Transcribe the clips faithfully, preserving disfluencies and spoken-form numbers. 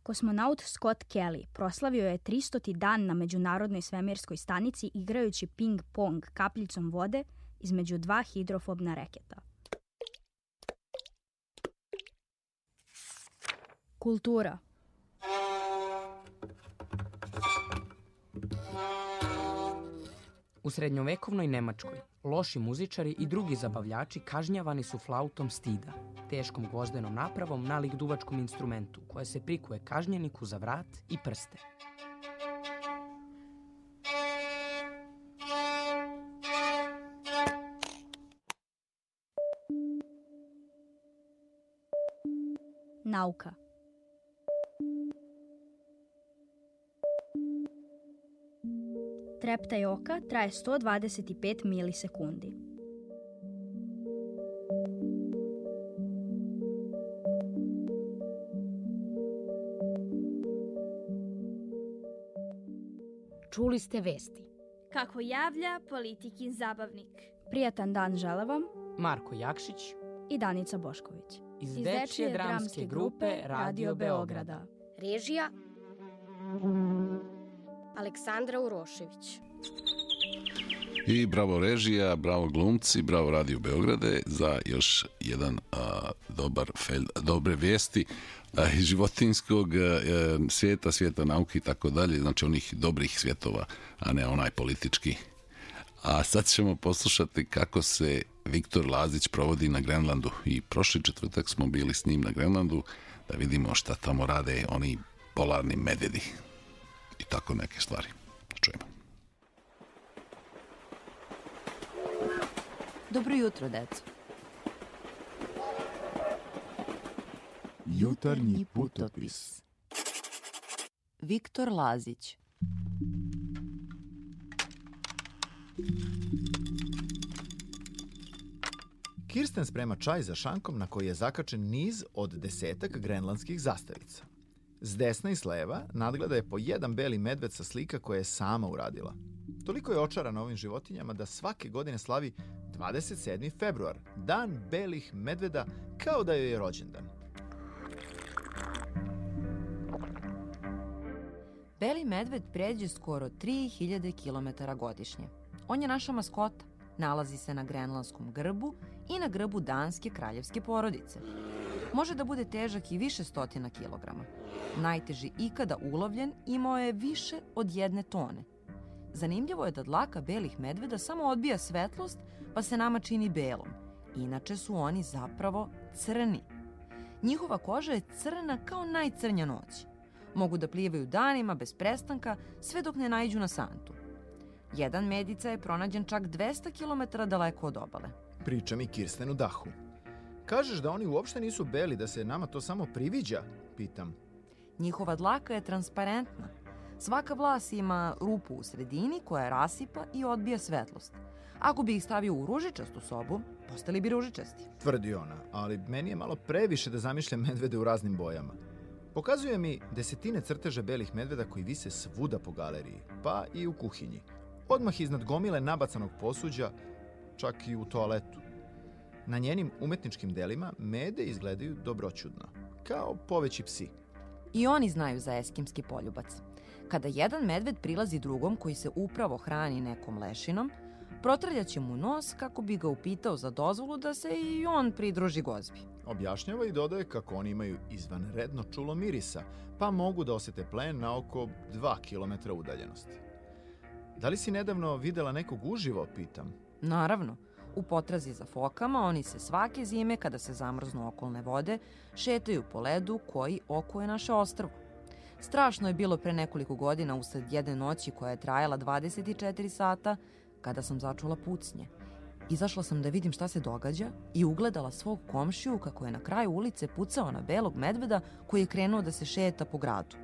Kosmonaut Scott Kelly proslavio je tristoti dan na Međunarodnoj svemirskoj stanici igrajući ping-pong kapljicom vode između dva hidrofobna reketa. Kultura. U srednjovekovnoj Nemačkoj loši muzičari i drugi zabavljači kažnjavani su flautom stida, teškom gvozdenom napravom nalik duvačkom instrumentu koja se prikuje kažnjeniku za vrat i prste. Nauka. Treptaj oka traje sto dvadeset pet milisekundi. Čuli ste vesti. Kako javlja Politikin zabavnik. Prijatan dan žele vam Marko Jakšić i Danica Bošković. Iz dečije dramske grupe Radio Beograda. Režija Aleksandra Urošević. I bravo režija, bravo glumci, bravo Radio Beograde za još jedan a, dobar fel, dobre vijesti a, iz životinjskog a, svijeta, svijeta nauke i tako dalje, znači onih dobrih svjetova, a ne onaj politički. A sad ćemo poslušati kako se Viktor Lazić provodi na Grenlandu i prošli četvrtak smo bili s njim na Grenlandu da vidimo šta tamo rade oni polarni medvjedi i tako neke stvari. Čujemo. Dobro jutro, deco. Jutarnji putopis. Viktor Lazić. Kirsten sprema čaj za šankom na koji je zakačen niz od desetak grenlandskih zastavica. S desna i s leva nadgleda je po jedan beli medved sa slika koje je sama uradila. Toliko je očarana ovim životinjama da svake godine slavi dvadeset sedmi februar, dan belih medveda, kao da joj je rođendan. Beli medved pređe skoro tri hiljade kilometara godišnje. On je naša maskota. Nalazi se na grenlandskom grbu i na grbu danske kraljevske porodice. Može da bude težak i više stotina kilograma. Najteži ikada ulovljen imao je više od jedne tone. Zanimljivo je da dlaka belih medveda samo odbija svetlost pa se nama čini belom. Inače su oni zapravo crni. Njihova koža je crna kao najcrnja noć. Mogu da plivaju danima bez prestanka sve dok ne naiđu na santu. Jedan medica je pronađen čak dvesta kilometara daleko od obale. Priča mi Kirsten u dahu. Kažeš da oni uopšte nisu beli, da se nama to samo priviđa? Pitam. Njihova dlaka je transparentna. Svaka vlas ima rupu u sredini koja rasipa i odbija svetlost. Ako bi ih stavio u ružičastu sobu, postali bi ružičasti. Tvrdi ona, ali meni je malo previše da zamišljam medvede u raznim bojama. Pokazuje mi desetine crteža belih medveda koji vise svuda po galeriji, pa i u kuhinji. Odmah iznad gomile nabacanog posuđa, čak i u toaletu. Na njenim umetničkim delima mede izgledaju dobroćudno, kao poveći psi. I oni znaju za eskimski poljubac. Kada jedan medved prilazi drugom koji se upravo hrani nekom lešinom, protrljaće mu nos kako bi ga upitao za dozvolu da se i on pridruži gozbi. Objašnjava i dodaje kako oni imaju izvanredno čulo mirisa, pa mogu da osete plen na oko dva kilometra udaljenosti. Da li si nedavno videla nekog uživo, pitam? Naravno. U potrazi za fokama oni se svake zime, kada se zamrznu okolne vode, šetaju po ledu koji okuje naše ostrvo. Strašno je bilo pre nekoliko godina usled jedne noći koja je trajala dvadeset četiri sata, kada sam začula pucnje. Izašla sam da vidim šta se događa i ugledala svog komšiju kako je na kraju ulice pucao na belog medveda koji je krenuo da se šeta po gradu.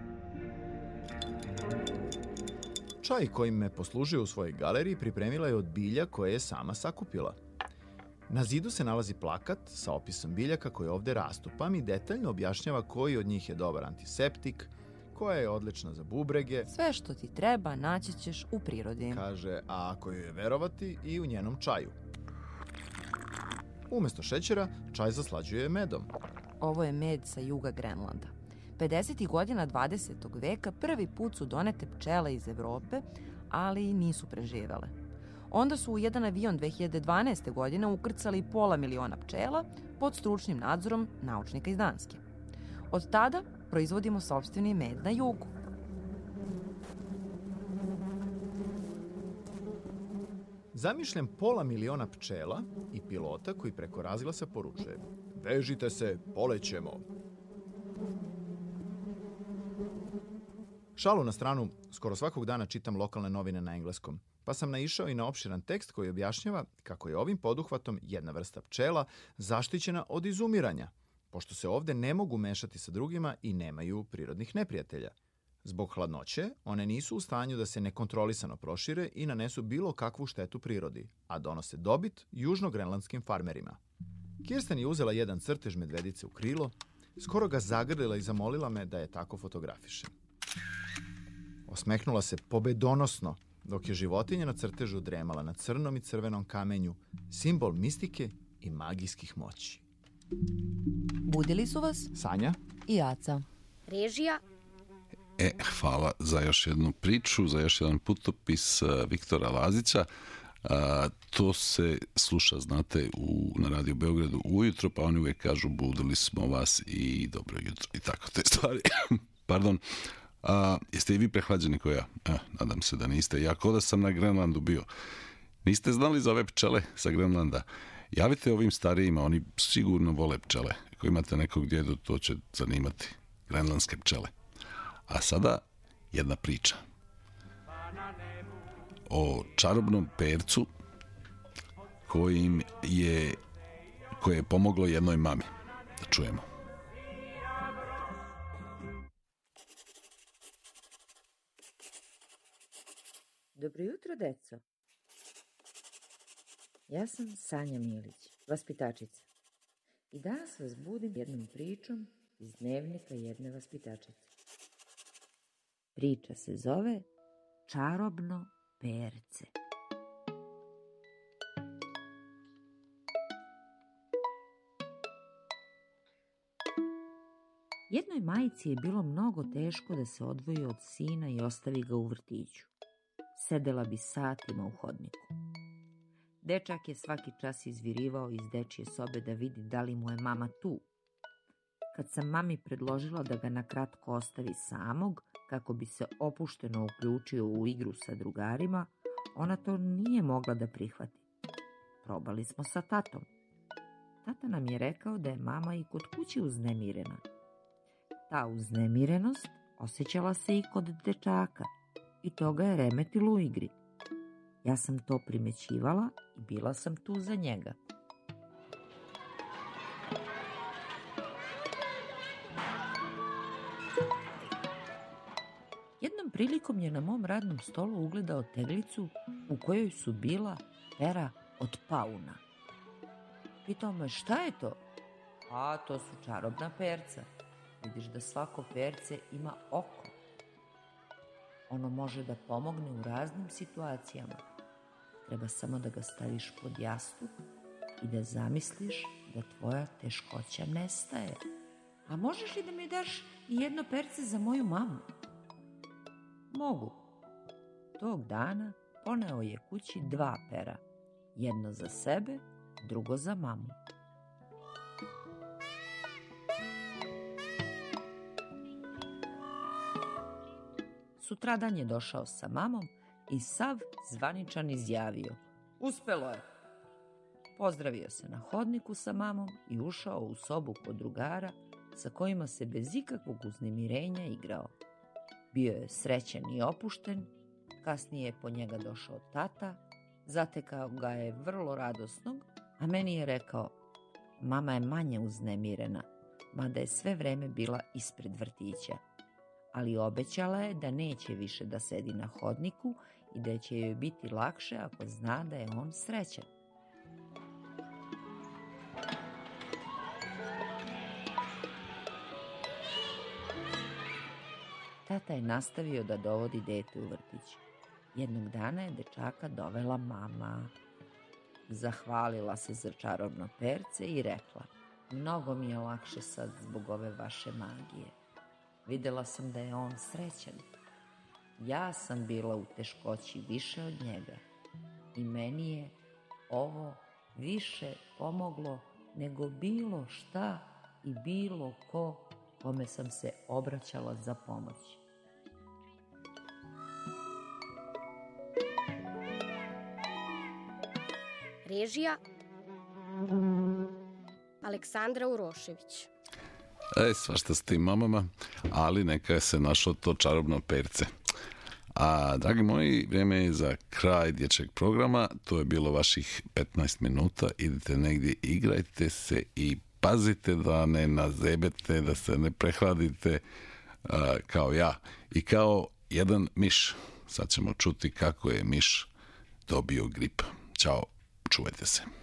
Čaj kojim me poslužio u svojoj galeriji pripremila je od bilja koje je sama sakupila. Na zidu se nalazi plakat sa opisom biljaka koje ovde rastu, pa mi detaljno objašnjava koji od njih je dobar antiseptik, koja je odlična za bubrege. Sve što ti treba naći ćeš u prirodi. Kaže, a ako joj je verovati, i u njenom čaju. Umesto šećera, čaj zaslađuje medom. Ovo je med sa juga Grenlanda. pedesetih godina dvadesetog veka prvi put su donete pčele iz Evrope, ali nisu preživele. Onda su u jedan avion dve hiljade dvanaeste. godine ukrcali pola miliona pčela pod stručnim nadzorom naučnika iz Danske. Od tada proizvodimo sopstveni med na jugu. Zamišljam pola miliona pčela i pilota koji preko razglasa poručuje: vežite se, polećemo. Šalu na stranu, skoro svakog dana čitam lokalne novine na engleskom, pa sam naišao i na opširan tekst koji objašnjava kako je ovim poduhvatom jedna vrsta pčela zaštićena od izumiranja, pošto se ovde ne mogu mešati sa drugima i nemaju prirodnih neprijatelja. Zbog hladnoće, one nisu u stanju da se nekontrolisano prošire i nanesu bilo kakvu štetu prirodi, a donose dobit južno-grenlandskim farmerima. Kirsten je uzela jedan crtež medvedice u krilo, skoro ga zagrlila i zamolila me da je tako fotografišem. Osmehnula se pobedonosno, dok je životinja na crtežu dremala na crnom i crvenom kamenju, simbol mistike i magijskih moći. Budili su vas Sanja i Aca. Režija E, hvala za još jednu priču, za još jedan putopis Viktora Lazića. A, to se sluša, znate, u, na Radio Beogradu ujutro, pa oni uvijek kažu budili smo vas i dobro jutro i tako te stvari. Pardon. A, jeste i vi prehlađeni ko ja? E, nadam se da niste. Ja ko da sam na Grenlandu bio. Niste znali za ove pčele sa Grenlanda? Javite ovim starijima, oni sigurno vole pčele. Ako imate nekog djedu, to će zanimati. Grenlandske pčele. A sada jedna priča o čarobnom percu kojim je, koje je pomoglo jednoj mami. Da čujemo. Dobro jutro, deco. Ja sam Sanja Milić, vaspitačica. I danas vas budim jednom pričom iz dnevnika jedne vaspitačice. Priča se zove Čarobno perce. Jednoj majici je bilo mnogo teško da se odvoji od sina i ostavi ga u vrtiću. Sedela bi satima u hodniku. Dečak je svaki čas izvirivao iz dečje sobe da vidi da li mu je mama tu. Kad sam mami predložila da ga na kratko ostavi samog, kako bi se opušteno uključio u igru sa drugarima, ona to nije mogla da prihvati. Probali smo sa tatom. Tata nam je rekao da je mama i kod kuće uznemirena. Ta uznemirenost osjećala se i kod dečaka i to ga je remetilo u igri. Ja sam to primećivala i bila sam tu za njega. Jednom prilikom je na mom radnom stolu ugledao teglicu u kojoj su bila pera od pauna. Pitao me šta je to? A, to su čarobna perca. Vidiš da svako perce ima oko. Ono može da pomogne u raznim situacijama. Treba samo da ga staviš pod jastuk i da zamisliš da tvoja teškoća nestaje. A možeš li da mi daš i jedno perce za moju mamu? Mogu. Tog dana poneo je kući dva pera. Jedno za sebe, drugo za mamu. Sutradan je došao sa mamom i sav zvaničan izjavio: uspelo je. Pozdravio se na hodniku sa mamom i ušao u sobu kod drugara sa kojima se bez ikakvog uznemirenja igrao. Bio je srećan i opušten, kasnije je po njega došao tata, zatekao ga je vrlo radosnog, a meni je rekao: mama je manje uznemirena, mada je sve vreme bila ispred vrtića. Ali obećala je da neće više da sedi na hodniku i da će joj biti lakše ako zna da je on srećan. Tata je nastavio da dovodi dete u vrtić. Jednog dana je dečaka dovela mama. Zahvalila se za čarobno perce i rekla: mnogo mi je lakše sad zbog ove vaše magije. Videla sam da je on srećan. Ja sam bila u teškoći više od njega i meni je ovo više pomoglo nego bilo šta i bilo ko kome sam se obraćala za pomoć. Režija Aleksandra Urošević. E, svašta s tim mamama, ali neka je se našlo to čarobno perce. A, dragi moji, vrijeme je za kraj dječjeg programa. To je bilo vaših petnaest minuta. Idite negdje, igrajte se i pazite da ne nazebete, da se ne prehladite a, kao ja. I kao jedan miš. Sad ćemo čuti kako je miš dobio grip. Ćao, čuvajte se.